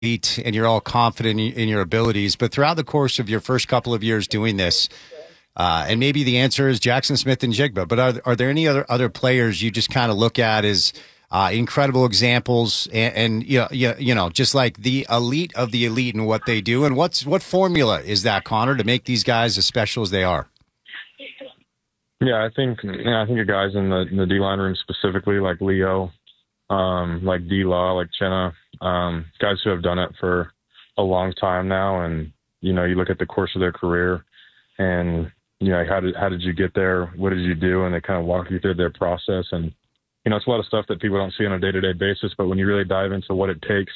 elite and you're all confident in your abilities. But throughout the course of your first couple of years doing this, and maybe the answer is Jackson Smith and Jigba, but are there any other players you just kind of look at as incredible examples and just like the elite of the elite and what they do? And what formula is that, Connor, to make these guys as special as they are? Yeah, I think the guys in the D-line room specifically, like Leo, like D-Law, like Chenna, guys who have done it for a long time now. And, you look at the course of their career and, how did you get there? What did you do? And they kind of walk you through their process. And, it's a lot of stuff that people don't see on a day-to-day basis, but when you really dive into what it takes,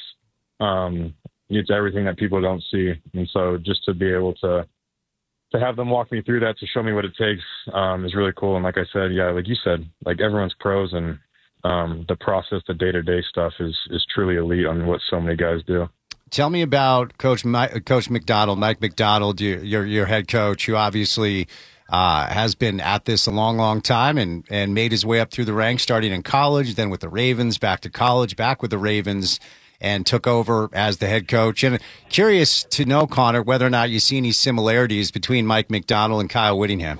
it's everything that people don't see. And so just to be able to have them walk me through that, to show me what it takes, is really cool. And like I said, yeah, like you said, like everyone's pros, and the process, the day-to-day stuff is truly elite on what so many guys do. Tell me about Coach McDonald, Mike McDonald, your head coach, who obviously has been at this a long, long time and made his way up through the ranks, starting in college, then with the Ravens, back to college, back with the Ravens, and took over as the head coach. And curious to know, Connor, whether or not you see any similarities between Mike McDonald and Kyle Whittingham.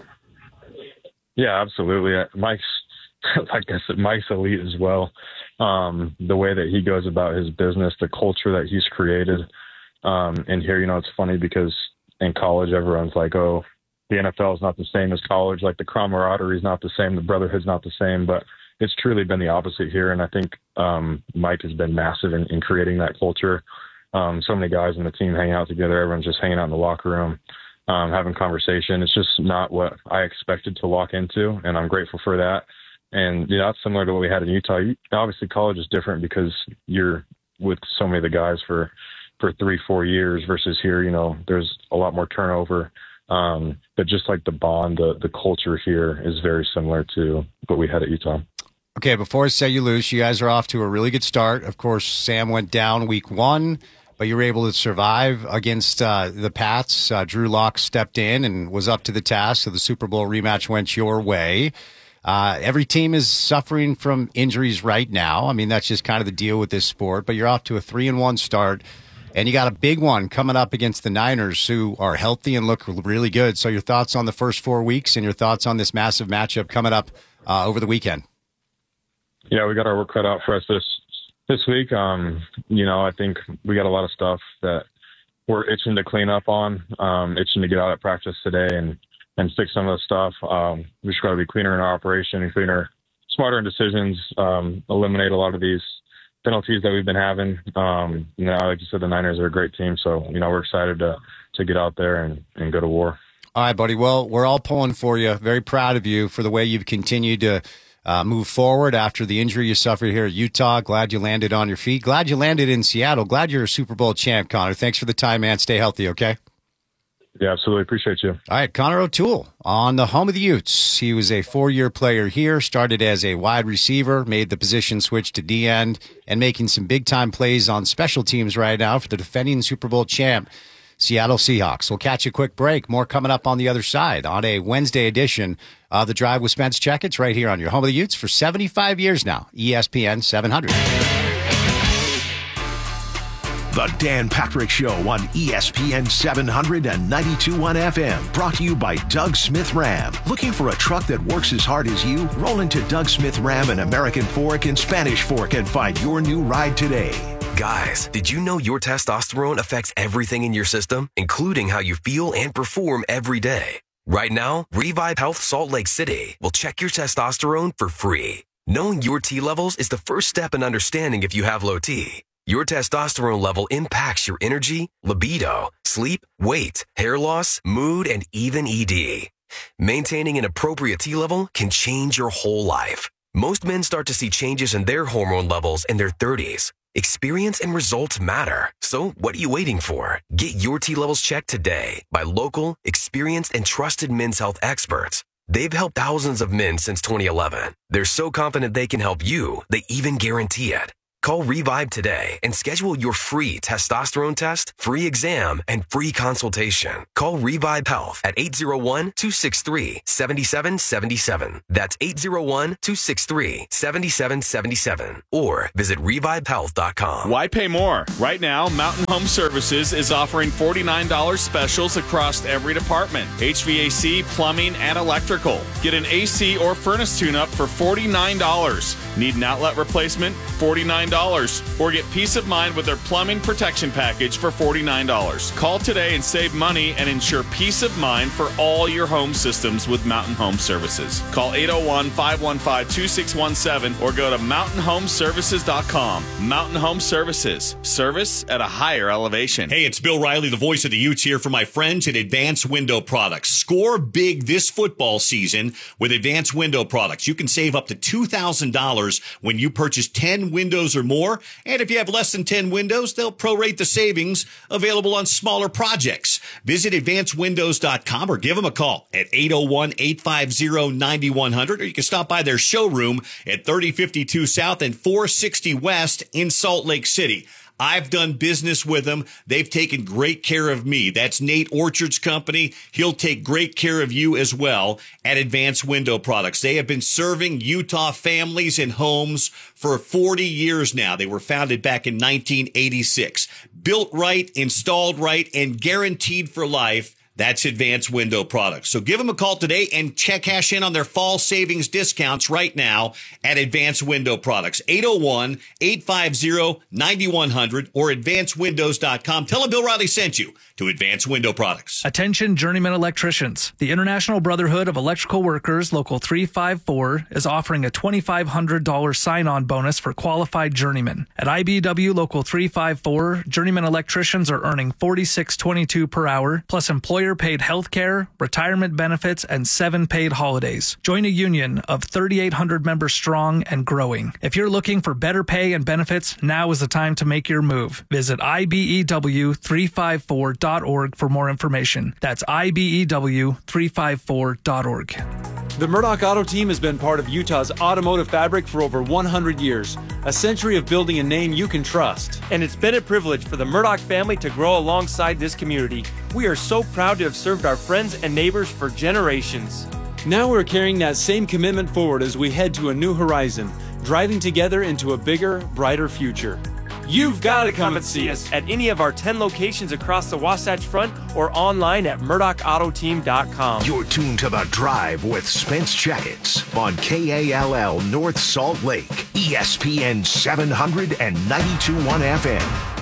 Yeah, absolutely. Mike's, like I said, Mike's elite as well. The way that he goes about his business, the culture that he's created. And here, it's funny because in college, everyone's like, oh, the NFL is not the same as college. Like the camaraderie is not the same. The brotherhood's not the same, but it's truly been the opposite here. And I think Mike has been massive in creating that culture. So many guys on the team hang out together. Everyone's just hanging out in the locker room, having conversation. It's just not what I expected to walk into, and I'm grateful for that. And, that's similar to what we had in Utah. Obviously, college is different because you're with so many of the guys for 3-4 years versus here, there's a lot more turnover. But just like the bond, the culture here is very similar to what we had at Utah. Okay, before I set you loose, you guys are off to a really good start. Of course, Sam went down week 1, but you were able to survive against the Pats. Drew Lock stepped in and was up to the task, so the Super Bowl rematch went your way. Every team is suffering from injuries right now. I mean, that's just kind of the deal with this sport, but you're off to a 3-1 start, and you got a big one coming up against the Niners, who are healthy and look really good. So your thoughts on the first 4 weeks and your thoughts on this massive matchup coming up over the weekend? Yeah, we got our work cut out for us this week. I think we got a lot of stuff that we're itching to clean up on, itching to get out at practice today and fix some of the stuff. We just got to be cleaner in our operation and cleaner, smarter in decisions, eliminate a lot of these penalties that we've been having. Like you said, the Niners are a great team, so we're excited to get out there and go to war. All right, buddy. Well, we're all pulling for you. Very proud of you for the way you've continued to move forward after the injury you suffered here at Utah. Glad you landed on your feet. Glad you landed in Seattle. Glad you're a Super Bowl champ, Connor. Thanks for the time, man. Stay healthy, okay? Yeah, absolutely. Appreciate you. All right, Connor O'Toole on the home of the Utes. He was a 4-year player here, started as a wide receiver, made the position switch to D-end, and making some big-time plays on special teams right now for the defending Super Bowl champ, Seattle Seahawks. We'll catch a quick break. More coming up on the other side on a Wednesday edition of The Drive with Spence Checkets right here on your home of the Utes for 75 years now, ESPN 700. The Dan Patrick Show on ESPN 700 and 92.1 FM. Brought to you by Doug Smith Ram. Looking for a truck that works as hard as you? Roll into Doug Smith Ram and American Fork and Spanish Fork and find your new ride today. Guys, did you know your testosterone affects everything in your system, including how you feel and perform every day? Right now, Revive Health Salt Lake City will check your testosterone for free. Knowing your T levels is the first step in understanding if you have low T. Your testosterone level impacts your energy, libido, sleep, weight, hair loss, mood, and even ED. Maintaining an appropriate T level can change your whole life. Most men start to see changes in their hormone levels in their 30s. Experience and results matter. So what are you waiting for? Get your T levels checked today by local, experienced, and trusted men's health experts. They've helped thousands of men since 2011. They're so confident they can help you, they even guarantee it. Call Revive today and schedule your free testosterone test, free exam, and free consultation. Call Revive Health at 801-263-7777. That's 801-263-7777. Or visit revivehealth.com. Why pay more? Right now, Mountain Home Services is offering $49 specials across every department. HVAC, plumbing, and electrical. Get an AC or furnace tune-up for $49. Need an outlet replacement? $49. Or get peace of mind with their plumbing protection package for $49. Call today and save money and ensure peace of mind for all your home systems with Mountain Home Services. Call 801-515-2617 or go to mountainhomeservices.com. Mountain Home Services. Service at a higher elevation. Hey, it's Bill Riley, the voice of the Utes here for my friends at Advanced Window Products. Score big this football season with Advanced Window Products. You can save up to $2,000 when you purchase 10 windows or more. And if you have less than 10 windows, they'll prorate the savings available on smaller projects. Visit advancedwindows.com or give them a call at 801-850-9100, or you can stop by their showroom at 3052 South and 460 West in Salt Lake City. I've done business with them. They've taken great care of me. That's Nate Orchard's company. He'll take great care of you as well at Advanced Window Products. They have been serving Utah families and homes for 40 years now. They were founded back in 1986. Built right, installed right, and guaranteed for life. That's Advanced Window Products. So give them a call today and cash in on their fall savings discounts right now at Advanced Window Products. 801-850-9100 or advancedwindows.com. Tell them Bill Riley sent you to Advanced Window Products. Attention journeyman electricians. The International Brotherhood of Electrical Workers, Local 354, is offering a $2,500 sign-on bonus for qualified journeymen. At IBW Local 354, journeyman electricians are earning $46.22 per hour, plus employer-paid health care, retirement benefits, and 7 paid holidays. Join a union of 3,800 members strong and growing. If you're looking for better pay and benefits, now is the time to make your move. Visit IBEW354.org for more information. That's IBEW354.org. The Murdoch Auto Team has been part of Utah's automotive fabric for over 100 years, a century of building a name you can trust. And it's been a privilege for the Murdoch family to grow alongside this community. We are so proud to have served our friends and neighbors for generations. Now we're carrying that same commitment forward as we head to a new horizon, driving together into a bigger, brighter future. You've got to come and see us at any of our 10 locations across the Wasatch Front or online at murdochautotteam.com. You're tuned to The Drive with Spence Jackets on KALL North Salt Lake, ESPN 700 and 92.1 FM.